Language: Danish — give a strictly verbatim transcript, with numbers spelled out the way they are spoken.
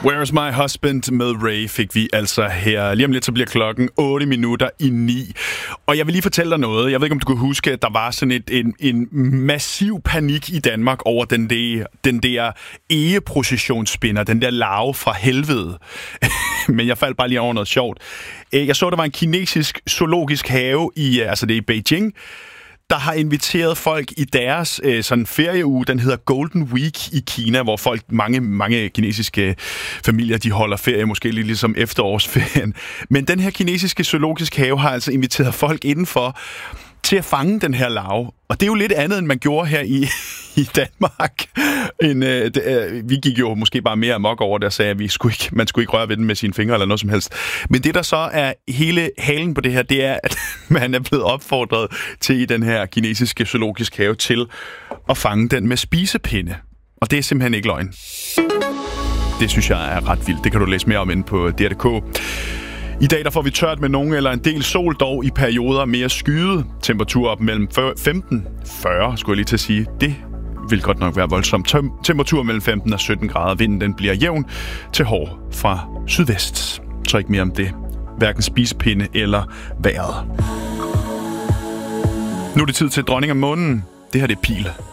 Where's My Husband med Ray fik vi altså her. Lige om lidt, så bliver klokken otte minutter i ni. Og jeg vil lige fortælle dig noget. Jeg ved ikke, om du kan huske, at der var sådan et, en, en massiv panik i Danmark over den der, den der egeprocessionsspinder, den der larve fra helvede. Men jeg faldt bare lige over noget sjovt. Jeg så, der var en kinesisk zoologisk have i, altså det er i Beijing, der har inviteret folk i deres øh, sådan ferieuge, den hedder Golden Week i Kina, hvor folk, mange, mange kinesiske familier, de holder ferie, måske lidt ligesom efterårsferien. Men den her kinesiske zoologiske have har altså inviteret folk indenfor til at fange den her larve. Og det er jo lidt andet, end man gjorde her i, i Danmark. En, øh, det, øh, vi gik jo måske bare mere amok over det og sagde, at vi skulle ikke, man skulle ikke røre ved den med sine fingre eller noget som helst. Men det, der så er hele halen på det her, det er, at man er blevet opfordret til i den her kinesiske zoologiske have til at fange den med spisepinde. Og det er simpelthen ikke løgn. Det synes jeg er ret vildt. Det kan du læse mere om inde på D R punktum d k. I dag der får vi tørt med nogen eller en del sol, dog i perioder mere skyet. Temperatur op mellem femten og fyrre, skulle jeg lige til at sige. Det vil godt nok være voldsomt. Temperatur mellem femten og sytten grader. Vinden den bliver jævn til hård fra sydvest. Så ikke mere om det. Hverken spisepinde eller vejret. Nu er det tid til dronning af månen. Det her det er Pil.